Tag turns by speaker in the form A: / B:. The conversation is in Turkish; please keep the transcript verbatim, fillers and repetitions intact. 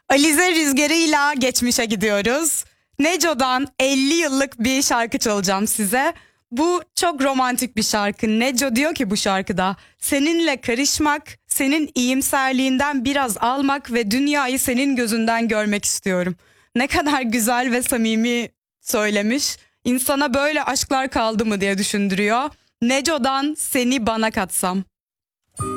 A: Alize Rüzgarı'yla geçmişe gidiyoruz. Neco'dan elli yıllık bir şarkı çalacağım size. Bu çok romantik bir şarkı. Neco diyor ki bu şarkıda, seninle karışmak, senin iyimserliğinden biraz almak ve dünyayı senin gözünden görmek istiyorum. Ne kadar güzel ve samimi söylemiş. İnsana böyle aşklar kaldı mı diye düşündürüyor. Neco'dan Seni Bana Katsam.